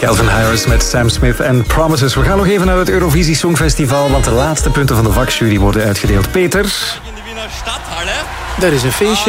Calvin Harris met Sam Smith en Promises. We gaan nog even naar het Eurovisie Songfestival, want de laatste punten van de vakjury worden uitgedeeld. Peter? Daar is een feestje.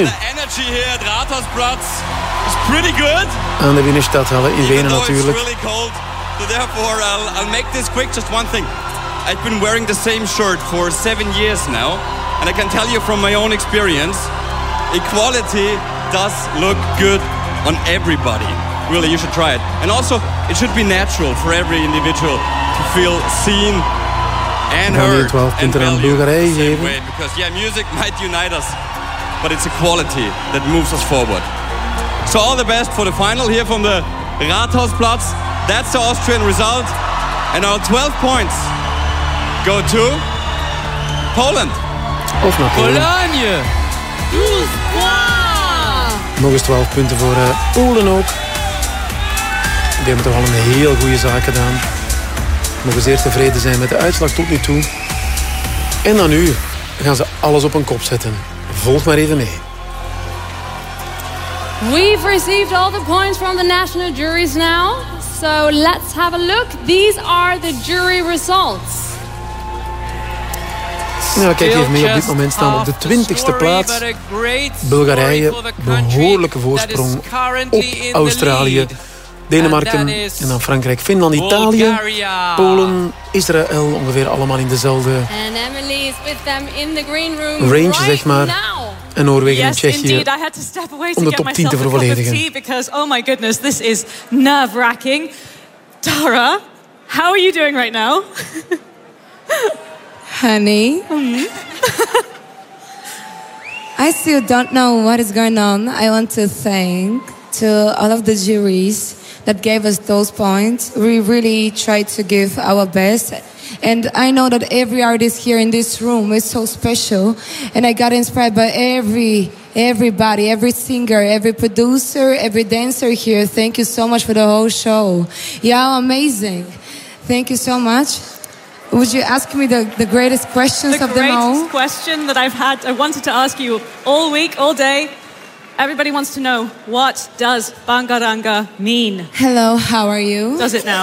Aan de Wiener Stadhalle in Wenen natuurlijk. Therefore, I'll make this quick. Just one thing. I've been wearing the same shirt for 7 years now, and I can tell you from my own experience, equality does look good on everybody. Really, you should try it. And also, it should be natural for every individual to feel seen and heard and valued the same way. Because music might unite us, but it's equality that moves us forward. So all the best for the final here from the Rathausplatz. That's the Austrian result. And our 12 points go to Poland. Of naar Pologne. Nog eens 12 punten voor Polen ook. Die hebben toch al een heel goede zaak gedaan. Mogen zeer tevreden zijn met de uitslag tot nu toe. En dan nu gaan ze alles op een kop zetten. Volg maar even mee. We've received all the points from the national juries now. So let's have a look. These are the jury results. Nou, kijk even mee. Op dit moment staan we op de 20e plaats. Bulgarije, behoorlijke voorsprong op Australië. Denemarken en dan Frankrijk, Finland, Italië, Polen, Israël, ongeveer allemaal in dezelfde range, zeg maar. En Noorwegen en Tsjechië om de top 10 te vervolledigen. Because, oh my goodness, this is nerve-wracking. Tara, how are you doing right now? Honey, I still don't know what is going on. I want to thank to all of the juries that gave us those points. We really tried to give our best. And I know that every artist here in this room is so special. And I got inspired by everybody, every singer, every producer, every dancer here. Thank you so much for the whole show. Yeah, amazing. Thank you so much. Would you ask me the greatest questions of them all? The greatest question that I wanted to ask you all week, all day. Everybody wants to know, what does Bangaranga mean? Hello, how are you? Does it now?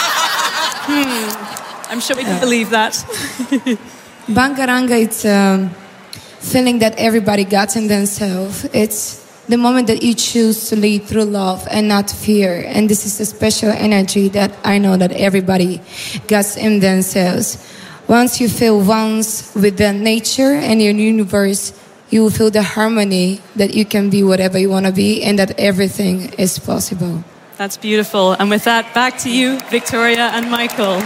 I'm sure we can believe that. Bangaranga, it's a feeling that everybody got in themselves. It's the moment that you choose to lead through love and not fear. And this is a special energy that I know that everybody gets in themselves. Once you feel once with the nature and your universe, you will feel the harmony that you can be whatever you want to be and that everything is possible. That's beautiful. And with that, back to you, Victoria and Michael.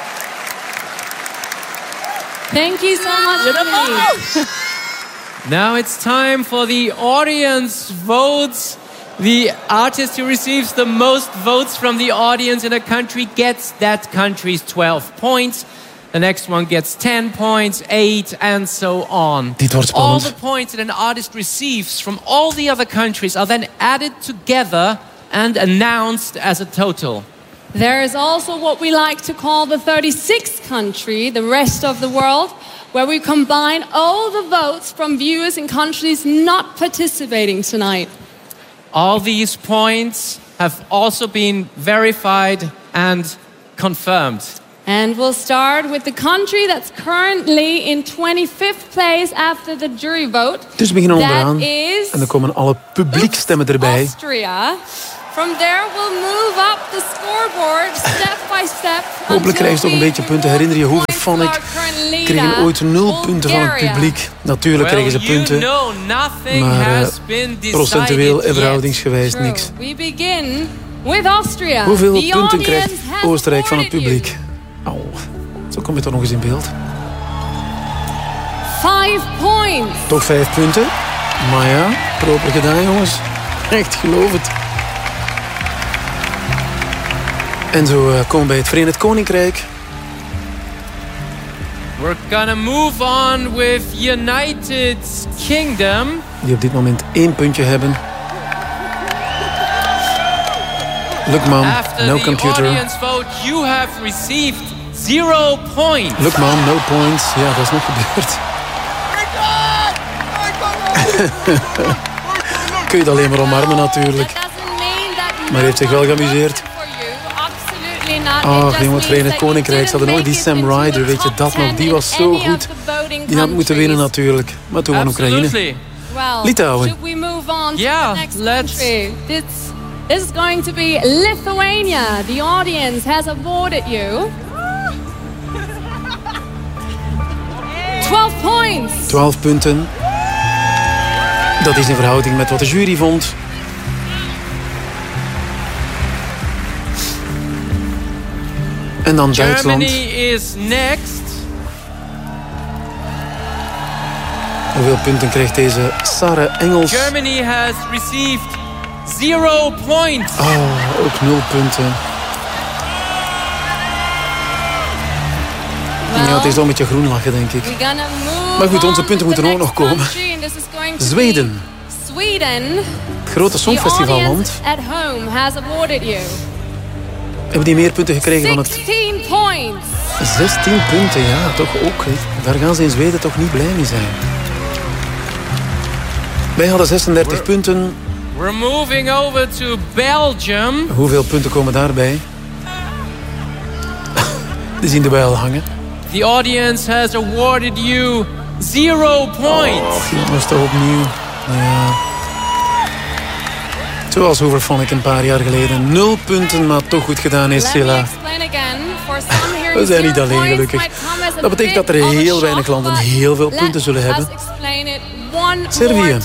Thank you so much. Now it's time for the audience votes. The artist who receives the most votes from the audience in a country gets that country's 12 points. The next one gets 10 points, 8, and so on. All the points that an artist receives from all the other countries are then added together and announced as a total. There is also what we like to call the 36th country, the rest of the world, where we combine all the votes from viewers in countries not participating tonight. All these points have also been verified and confirmed. And we'll start with the country that's currently in 25th place after the jury vote. Dus we beginnen onderaan en dan komen alle publiekstemmen erbij. Austria. From there we'll move up the scoreboard step by step. Hopelijk krijgen ze toch een beetje punten. Herinner je hoeveel Phonic kregen ooit 0 punten van het publiek. Natuurlijk kregen ze punten, maar procentueel en verhoudingsgewijs niks. We begin with Austria. Hoeveel punten krijgt Oostenrijk van het publiek? Oh, zo kom je toch nog eens in beeld. 5 points. Toch 5 punten. Maar ja, proper gedaan jongens. Echt, geloof het. En zo komen we bij het Verenigd Koninkrijk. We're gonna move on with United Kingdom. Die op dit moment 1 puntje hebben. Look mom, no computer. After the audience vote, you have received 0 points. Look mom, no points. Ja, dat is nog gebeurd. Kun je het alleen maar omarmen natuurlijk. Maar hij heeft zich wel geamuseerd. jongen, het Verenigd Koninkrijk. Ze hadden ook die Sam Ryder, weet je dat nog? Die was zo goed. Die had moeten winnen natuurlijk. Maar toen won Oekraïne. Litouwen. Yeah, let's... This is going to be Lithuania. The audience has awarded you 12 points. 12 punten. Dat is in verhouding met wat de jury vond. En dan Duitsland. Germany is next. Hoeveel punten krijgt deze Sarah Engels? Germany has received 0 points. Oh, ook 0 punten. Ja, het is al een beetje groen lachen, denk ik. Maar goed, onze punten moeten ook nog komen. Zweden. Het grote songfestivalland. Hebben die meer punten gekregen van het... 16 punten, ja, toch ook. Hè. Daar gaan ze in Zweden toch niet blij mee zijn. Wij hadden 36 punten. We're moving over to Belgium. Hoeveel punten komen daarbij? Die zien erbij al hangen. The audience has awarded you 0 points. Dat was toch opnieuw. Ja. Zoals Overphonic een paar jaar geleden. 0 punten, maar toch goed gedaan is Silla. We zijn niet alleen gelukkig. Dat betekent dat er heel weinig landen heel veel punten zullen hebben. Servië.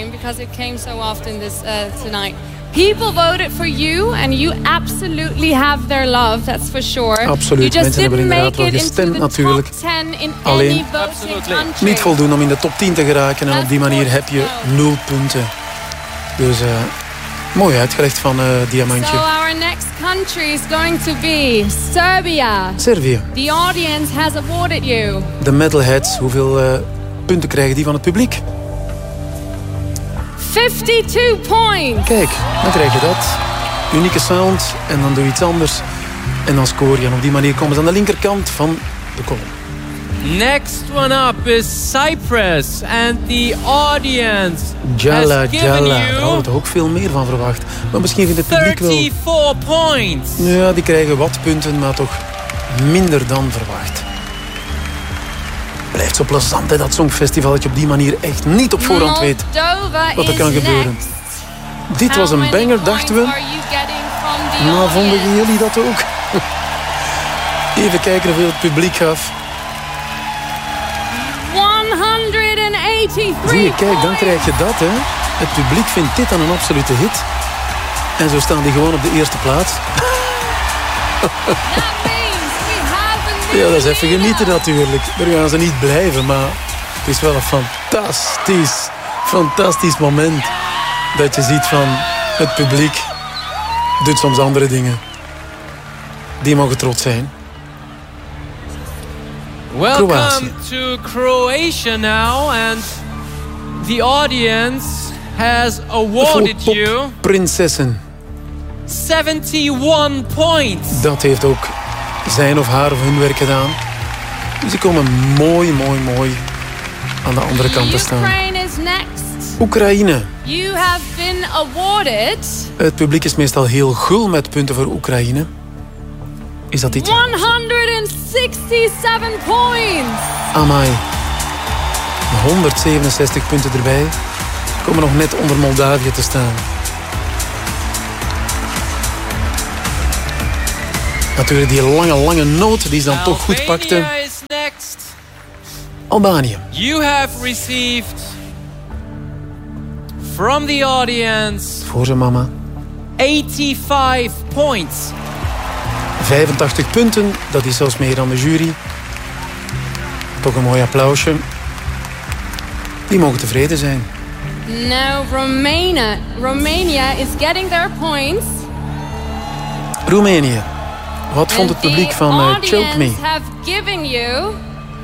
People voted for you and you absolutely have their love, that's for sure. Absoluut, mensen hebben inderdaad wel gestemd natuurlijk. Alleen niet voldoen om in de top 10 te geraken en op die manier heb je 0 punten. Dus mooi uitgelegd van Diamantje. So our next country is going to be Serbia. Servië. The audience has awarded you. De Metalheads, hoeveel punten krijgen die van het publiek? 52 points. Kijk, dan krijg je dat. Unieke sound en dan doe je iets anders. En dan scoor je. En op die manier komen ze aan de linkerkant van de kolom. Next one up is Cyprus. And the audience Jalla, has given Jalla. Daar you hadden we toch ook veel meer van verwacht. Maar misschien vindt het publiek wel... 34 points. Ja, die krijgen wat punten, maar toch minder dan verwacht. Blijft zo plezant, hè, dat songfestival, dat je op die manier echt niet op voorhand weet wat er kan gebeuren. Dit was een banger, dachten we. Maar vonden jullie dat ook? Even kijken hoeveel het publiek gaf. 183. Zie je, kijk, dan krijg je dat, hè. Het publiek vindt dit dan een absolute hit. En zo staan die gewoon op de eerste plaats. Ja, dat is even genieten natuurlijk. Daar gaan ze niet blijven, maar het is wel een fantastisch moment. Dat je ziet van het publiek doet soms andere dingen. Die mogen trots zijn. Welcome to Croatia now, and the audience has awarded you prinsessen. 71 points. Dat heeft ook zijn of haar of hun werk gedaan. Dus die komen mooi aan de andere kant te staan. Oekraïne. You have been awarded. Het publiek is meestal heel gul met punten voor Oekraïne. Is dat iets? 167 points. Amai. 167 punten erbij. Komen nog net onder Moldavië te staan. Natuurlijk die lange noot die ze dan toch goed pakte. Albanië. You have received from the audience voor zijn mama 85 points. 85 punten, dat is zelfs meer dan de jury. Toch een mooi applausje. Die mogen tevreden zijn. Now Romania is getting their points. Roemenië. Wat vond het publiek van Choke Me? Have given you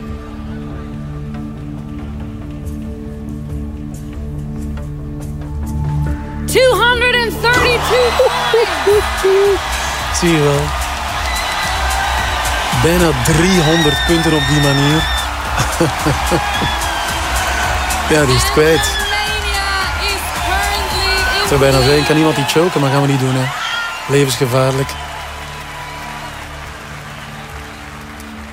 232 Zie je wel. Bijna 300 punten op die manier. Ja, die is het kwijt. Het zou bijna zijn, kan iemand die choken, maar gaan we niet doen. Hè. Levensgevaarlijk.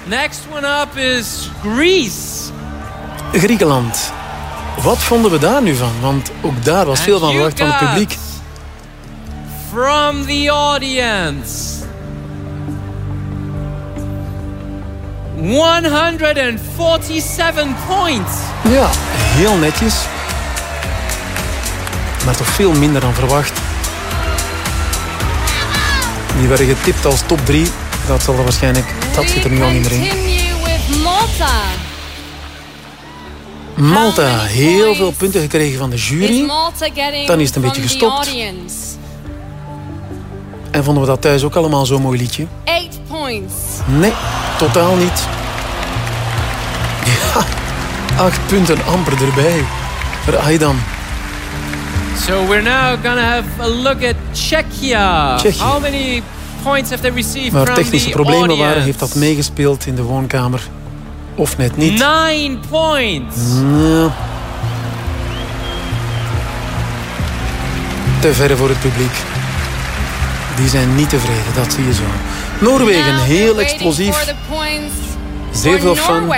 Next one up is Greece. Griekenland. Wat vonden we daar nu van? Want ook daar was veel van verwacht van het publiek. From the audience. 147 points. Ja, heel netjes. Maar toch veel minder dan verwacht. Die werden getipt als top 3. Dat zal er waarschijnlijk... Dat zit er nu al niet meer in. Malta, heel veel punten gekregen van de jury. Dan is het een beetje gestopt. En vonden we dat thuis ook allemaal zo'n mooi liedje? 8 points. Nee, totaal niet. Ja, 8 punten amper erbij. Voor Aydan. So we're now gonna have a look at Czechia. How many points have they received from the audience? Waar technische problemen waren, heeft dat meegespeeld in de woonkamer. Of net niet. 9 points. Nou, te ver voor het publiek. Die zijn niet tevreden, dat zie je zo. Noorwegen, heel explosief. Zeer veel fun.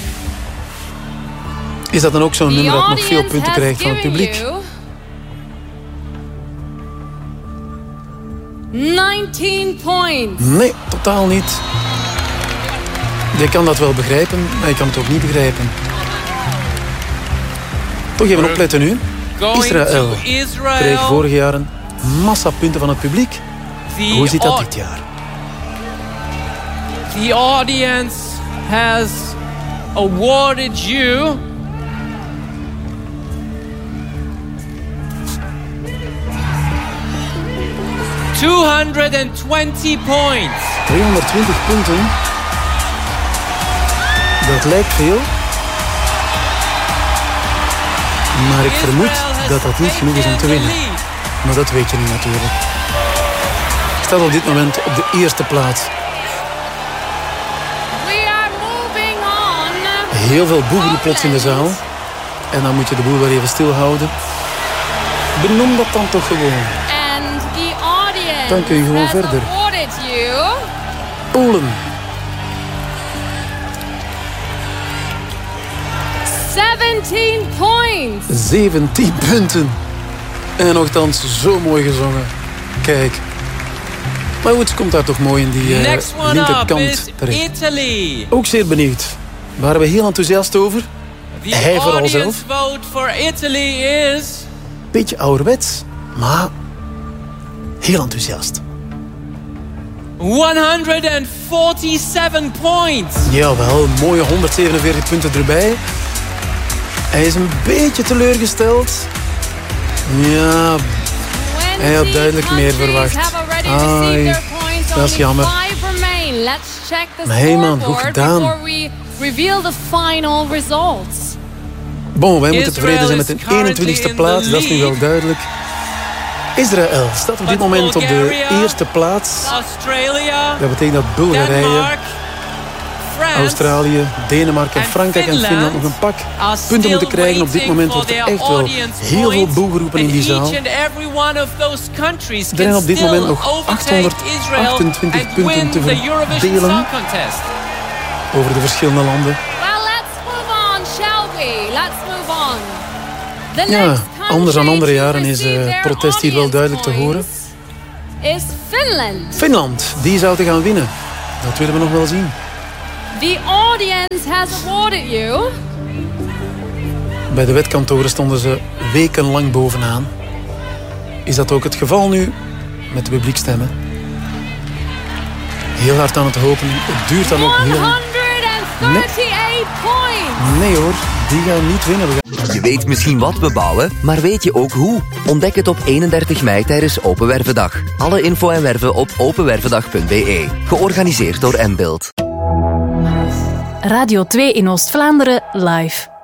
Is dat dan ook zo'n nummer dat nog veel punten krijgt van het publiek? 19 points. Nee, totaal niet. Je kan dat wel begrijpen, maar je kan het ook niet begrijpen. Toch even opletten nu. Israël kreeg vorig jaar een massa punten van het publiek. Hoe zit dat dit jaar? The audience has awarded you 220 points. 220 punten. Dat lijkt veel. Maar ik vermoed dat dat niet genoeg is om te winnen. Maar dat weet je niet natuurlijk. Staat op dit moment op de eerste plaats. Heel veel boegeroep plots in de zaal. En dan moet je de boel wel even stilhouden. Benoem dat dan toch gewoon. Dan kun je gewoon verder. Polen. 17 points. 17 punten. En nogthans zo mooi gezongen. Kijk. Maar goed, komt daar toch mooi in die linkerkant terecht. Italy. Ook zeer benieuwd. Waren we heel enthousiast over? Hij vooral zelf. Vote for Italy is... Beetje ouderwets, maar heel enthousiast. 147 points. Jawel, mooie 147 punten erbij. Hij is een beetje teleurgesteld. Ja, hij had duidelijk meer verwacht. Ai, dat is jammer. Maar hey man, goed gedaan. Bon, wij moeten tevreden zijn met een 21ste plaats, dat is nu wel duidelijk. Israël staat op dit moment op de eerste plaats. Dat betekent dat Bulgarije, Australië, Denemarken, Frankrijk en Finland nog een pak punten moeten krijgen. Op dit moment wordt er echt wel heel veel boegeroepen in die zaal. Er zijn op dit moment nog 828 punten te verdelen over de verschillende landen. Ja, anders dan andere jaren is het protest hier wel duidelijk te horen. Finland, die zou te gaan winnen. Dat willen we nog wel zien. The audience has awarded you. Bij de wetkantoren stonden ze wekenlang bovenaan. Is dat ook het geval nu met de publiekstemmen? Heel hard aan het hopen. Het duurt dan ook heel lang. Nee hoor, die gaan niet winnen. Je weet misschien wat we bouwen, maar weet je ook hoe? Ontdek het op 31 mei tijdens Open Wervendag. Alle info en werven op openwervendag.be. Georganiseerd door Mbuild. Radio 2 in Oost-Vlaanderen live.